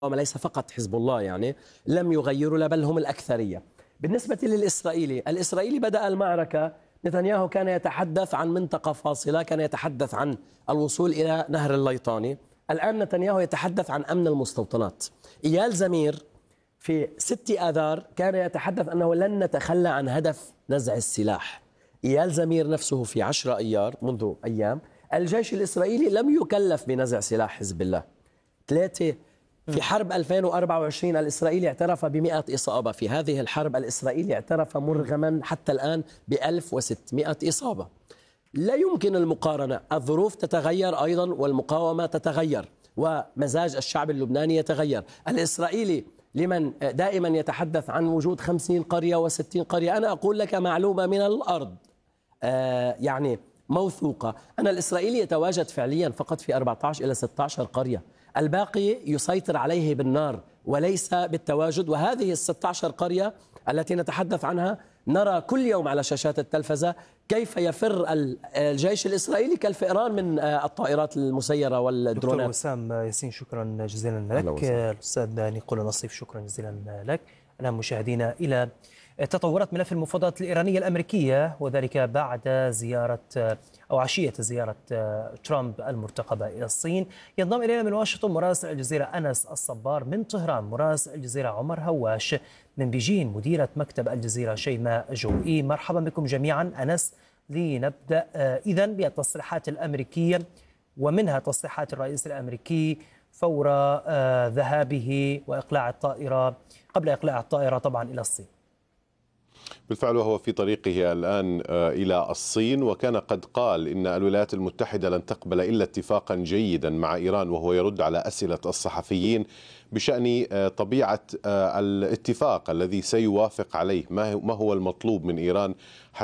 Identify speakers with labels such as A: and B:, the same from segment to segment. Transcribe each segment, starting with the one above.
A: ليس فقط حزب الله يعني لم يغيروا لا بل هم الأكثرية. بالنسبة الإسرائيلي بدأ المعركة، نتنياهو كان يتحدث عن منطقة فاصلة، كان يتحدث عن الوصول إلى نهر الليطاني. الآن نتنياهو يتحدث عن أمن المستوطنات. إيال زمير في 6 آذار كان يتحدث أنه لن نتخلى عن هدف نزع السلاح. إيال زمير نفسه في 10 أيار منذ أيام الجيش الإسرائيلي لم يكلف بنزع سلاح حزب الله. 3 في حرب 2024 الإسرائيلي اعترف ب100 إصابة. في هذه الحرب الإسرائيلي اعترف مرغما حتى الآن ب1600 إصابة. لا يمكن المقارنة، الظروف تتغير أيضا والمقاومة تتغير ومزاج الشعب اللبناني يتغير. الإسرائيلي لمن دائما يتحدث عن وجود 50 قرية و60 قرية، أنا أقول لك معلومة من الأرض يعني موثوقة، أن الإسرائيلي يتواجد فعليا فقط في 14 إلى 16 قرية، الباقي يسيطر عليه بالنار وليس بالتواجد. وهذه ال16 قرية التي نتحدث عنها نرى كل يوم على شاشات التلفزة كيف يفر الجيش الإسرائيلي كالفئران من الطائرات المسيرة والدرونات.
B: دكتور وسام ياسين، شكرا جزيلا لك. الأستاذ نيقول نصيف، شكرا جزيلا لك. الآن مشاهدينا إلى تطورات ملف المفاوضات الإيرانية الأمريكية، وذلك بعد زيارة أو عشية زيارة ترامب المرتقبة إلى الصين. ينضم إلينا من واشنطن مراسل الجزيرة أنس الصبار، من طهران مراسل الجزيرة عمر هواش، من بيجين مديرة مكتب الجزيرة شيماء جوئي. مرحبا بكم جميعا. أنس، لنبدأ إذن بالتصريحات الأمريكية ومنها تصريحات الرئيس الأمريكي فور ذهابه وإقلاع الطائرة، قبل إقلاع الطائرة طبعا إلى الصين.
C: بالفعل وهو في طريقه الآن إلى الصين، وكان قد قال إن الولايات المتحدة لن تقبل إلا اتفاقا جيدا مع إيران، وهو يرد على أسئلة الصحفيين بشأن طبيعة الاتفاق الذي سيوافق عليه، ما هو المطلوب من إيران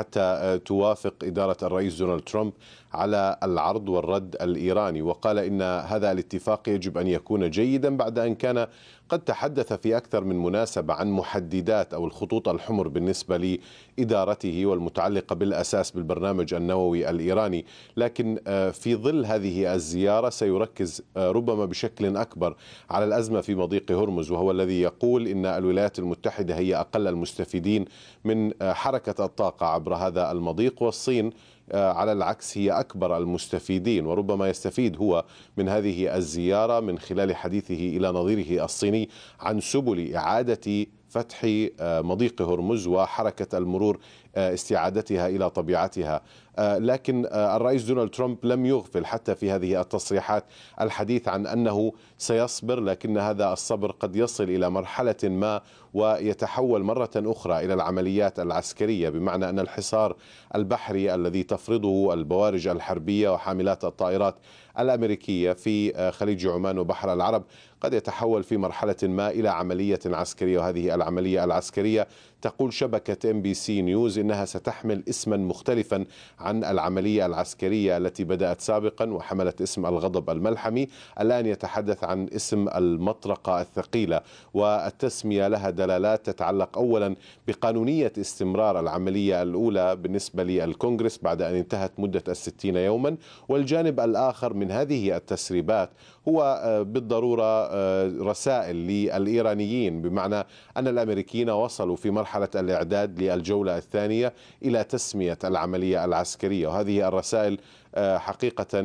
C: حتى توافق إدارة الرئيس دونالد ترامب على العرض والرد الإيراني. وقال إن هذا الاتفاق يجب أن يكون جيدا بعد أن كان قد تحدث في أكثر من مناسبة عن محددات أو الخطوط الحمر بالنسبة لإدارته والمتعلقة بالأساس بالبرنامج النووي الإيراني. لكن في ظل هذه الزيارة سيركز ربما بشكل أكبر على الأزمة في مضيق هرمز، وهو الذي يقول إن الولايات المتحدة هي أقل المستفيدين من حركة الطاقة عبر هذا المضيق، والصين على العكس هي أكبر المستفيدين، وربما يستفيد هو من هذه الزيارة من خلال حديثه إلى نظيره الصيني عن سبل إعادة فتح مضيق هرمز وحركة المرور استعادتها إلى طبيعتها. لكن الرئيس دونالد ترامب لم يغفل حتى في هذه التصريحات الحديث عن أنه سيصبر، لكن هذا الصبر قد يصل إلى مرحلة ما ويتحول مرة أخرى إلى العمليات العسكرية، بمعنى أن الحصار البحري الذي تفرضه البوارج الحربية وحاملات الطائرات الأمريكية في خليج عمان وبحر العرب قد يتحول في مرحلة ما إلى عملية عسكرية. وهذه العملية العسكرية تقول شبكة MBC نيوز إنها ستحمل اسما مختلفا عن العملية العسكرية التي بدأت سابقا وحملت اسم الغضب الملحمي. الآن يتحدث عن اسم المطرقة الثقيلة، والتسمية لها دلالات تتعلق أولا بقانونية استمرار العملية الأولى بالنسبة للكونغرس بعد أن انتهت مدة 60 يوما، والجانب الآخر من هذه التسريبات هو بالضرورة رسائل للإيرانيين، بمعنى أن الأمريكيين وصلوا في مرحلة الإعداد للجولة الثانية إلى تسمية العملية العسكرية. وهذه الرسائل حقيقة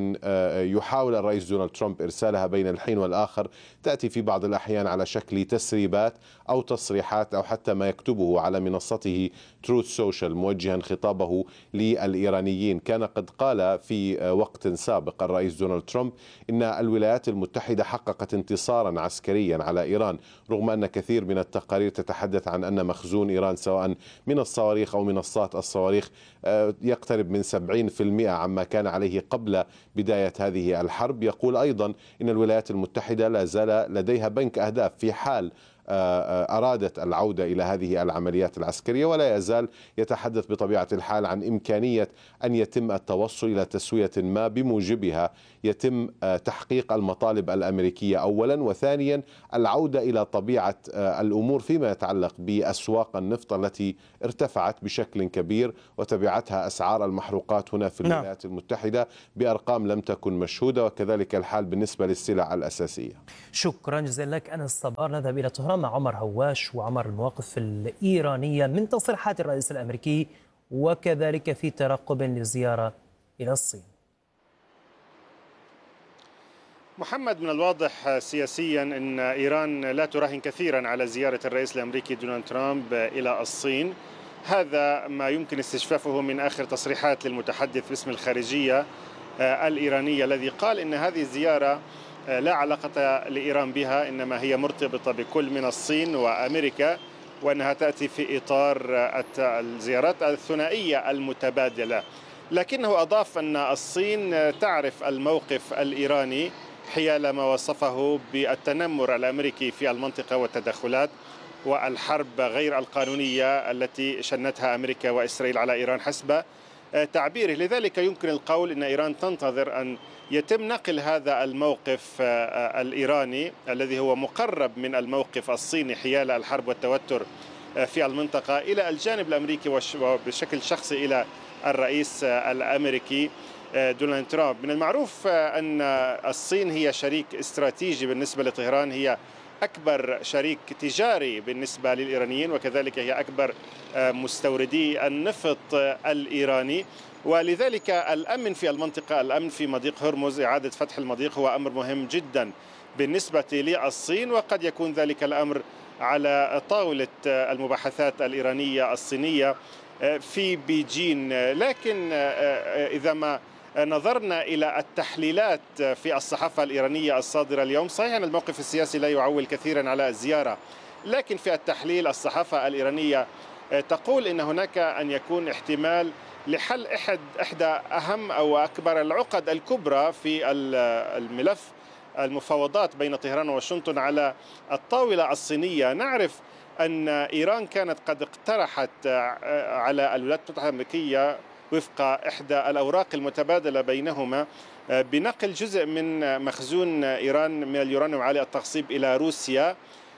C: يحاول الرئيس دونالد ترامب إرسالها بين الحين والآخر، تأتي في بعض الأحيان على شكل تسريبات أو تصريحات أو حتى ما يكتبه على منصته تروث سوشيال موجها خطابه للإيرانيين. كان قد قال في وقت سابق الرئيس دونالد ترامب إن الولايات المتحدة حققت انتصارا عسكريا على إيران، رغم أن كثير من التقارير تتحدث عن أن مخزون إيران سواء من الصواريخ أو منصات الصواريخ يقترب من 70% عما كان عليه قبل بداية هذه الحرب. يقول أيضا إن الولايات المتحدة لا زال لديها بنك أهداف في حال أرادت العودة إلى هذه العمليات العسكرية، ولا يزال يتحدث بطبيعة الحال عن إمكانية أن يتم التوصل إلى تسوية ما بموجبها يتم تحقيق المطالب الأمريكية أولا، وثانيا العودة إلى طبيعة الأمور فيما يتعلق بأسواق النفط التي ارتفعت بشكل كبير وتبعتها أسعار المحروقات هنا في الولايات المتحدة بأرقام لم تكن مشهودة، وكذلك الحال بالنسبة للسلع الأساسية.
B: شكرا جزيلا لك أنس صبار. نذهب إلى طهران مع عمر هواش وعمر المواقف الإيرانية من تصريحات الرئيس الأمريكي وكذلك في ترقب للزيارة إلى الصين.
D: محمد، من الواضح سياسيا أن إيران لا تراهن كثيرا على زيارة الرئيس الأمريكي دونالد ترامب إلى الصين. هذا ما يمكن استشفافه من آخر تصريحات للمتحدث باسم الخارجية الإيرانية الذي قال إن هذه الزيارة لا علاقة لإيران بها، إنما هي مرتبطة بكل من الصين وأمريكا، وأنها تأتي في إطار الزيارات الثنائية المتبادلة. لكنه أضاف أن الصين تعرف الموقف الإيراني حيال ما وصفه بالتنمر الأمريكي في المنطقة والتدخلات والحرب غير القانونية التي شنتها أمريكا وإسرائيل على إيران حسب تعبيره. لذلك يمكن القول أن إيران تنتظر أن يتم نقل هذا الموقف الإيراني الذي هو مقرب من الموقف الصيني حيال الحرب والتوتر في المنطقة إلى الجانب الأمريكي وبشكل شخصي إلى الرئيس الأمريكي دونالد ترامب. من المعروف أن الصين هي شريك استراتيجي بالنسبة لطهران، هي أكبر شريك تجاري بالنسبة للإيرانيين، وكذلك هي أكبر مستوردي النفط الإيراني، ولذلك الأمن في المنطقة، الأمن في مضيق هرمز، إعادة فتح المضيق هو أمر مهم جدا بالنسبة للصين، وقد يكون ذلك الأمر على طاولة المباحثات الإيرانية الصينية في بيجين. لكن إذا ما نظرنا إلى التحليلات في الصحافة الإيرانية الصادرة اليوم، صحيح أن الموقف السياسي لا يعول كثيرا على الزيارة، لكن في التحليل الصحافة الإيرانية تقول إن هناك أن يكون احتمال لحل إحدى أهم أو أكبر العقد الكبرى في الملف المفاوضات بين طهران وواشنطن على الطاولة الصينية. نعرف أن إيران كانت قد اقترحت على الولايات المتحدة الأمريكية وفق إحدى الأوراق المتبادلة بينهما بنقل جزء من مخزون إيران من اليورانيوم عالي التخصيب إلى روسيا،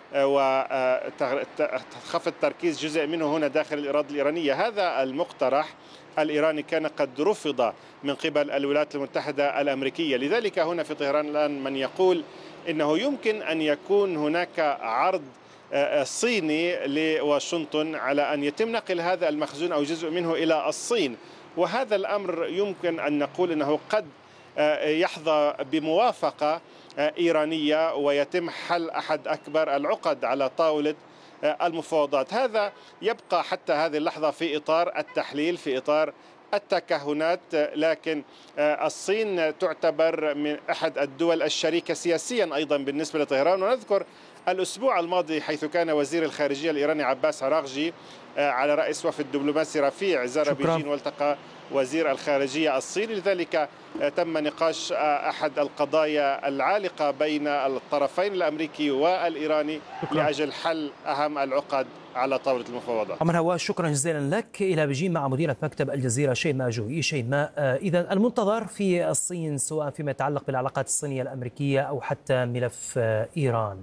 D: وخفض تركيز جزء منه هنا داخل الإراضي الإيرانية. هذا المقترح الإيراني كان قد رفض من قبل الولايات المتحدة الأمريكية. لذلك هنا في طهران الآن من يقول إنه يمكن أن يكون هناك عرض صيني لواشنطن على أن يتم نقل هذا المخزون أو جزء منه إلى الصين، وهذا الأمر يمكن أن نقول أنه قد يحظى بموافقة إيرانية ويتم حل أحد أكبر العقد على طاولة المفاوضات. هذا يبقى حتى هذه اللحظة في إطار التحليل، في إطار التكهنات، لكن الصين تعتبر من أحد الدول الشريكة سياسيا أيضا بالنسبة لطهران. ونذكر الأسبوع الماضي حيث كان وزير الخارجية الإيراني عباس عراقجي على رأس وفد دبلوماسي رفيع زار بيجين والتقى وزير الخارجية الصيني، لذلك تم نقاش أحد القضايا العالقة بين الطرفين الأمريكي والإيراني لأجل حل أهم العقد على طاولة المفاوضات.
B: عمر هواش، شكرا جزيلا لك. إلى بيجين مع مديرة مكتب الجزيرة شيماء جوي. شيماء، إذا المنتظر في الصين سواء فيما يتعلق بالعلاقات الصينية الأمريكية أو حتى ملف إيران؟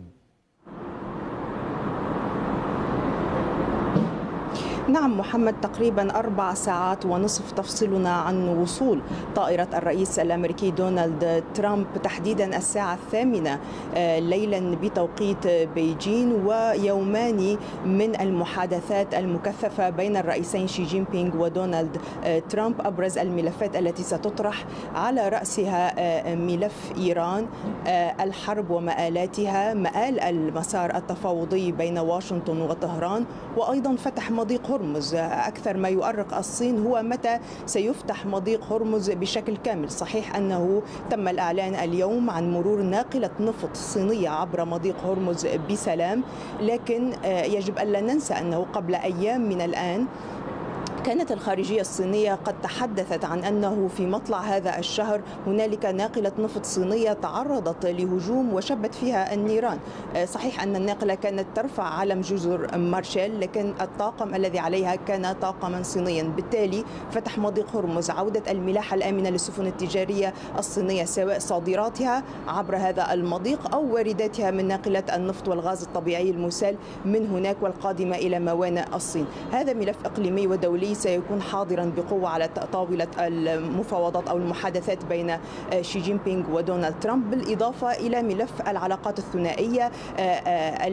E: نعم محمد، تقريبا 4 ساعات ونصف تفصلنا عن وصول طائرة الرئيس الأمريكي دونالد ترامب تحديدا الساعة 8 ليلا بتوقيت بيجين، ويومان من المحادثات المكثفة بين الرئيسين شي جين بينغ ودونالد ترامب. أبرز الملفات التي ستطرح على رأسها ملف إيران، الحرب ومآلاتها، مآل المسار التفاوضي بين واشنطن وطهران، وأيضا فتح مضيق هرمز. أكثر ما يؤرق الصين هو متى سيفتح مضيق هرمز بشكل كامل. صحيح أنه تم الإعلان اليوم عن مرور ناقلة نفط صينية عبر مضيق هرمز بسلام، لكن يجب ألا ننسى أنه قبل أيام من الآن كانت الخارجية الصينية قد تحدثت عن أنه في مطلع هذا الشهر هنالك ناقلة نفط صينية تعرضت لهجوم وشبت فيها النيران. صحيح أن الناقلة كانت ترفع علم جزر مارشال، لكن الطاقم الذي عليها كان طاقما صينيا، بالتالي فتح مضيق هرمز عودة الملاحة الآمنة للسفن التجارية الصينية سواء صادراتها عبر هذا المضيق أو وارداتها من ناقلة النفط والغاز الطبيعي المسال من هناك والقادمة إلى موانئ الصين. هذا ملف إقليمي ودولي سيكون حاضرا بقوة على طاولة المفاوضات أو المحادثات بين شي جين بينغ ودونالد ترامب، بالإضافة إلى ملف العلاقات الثنائية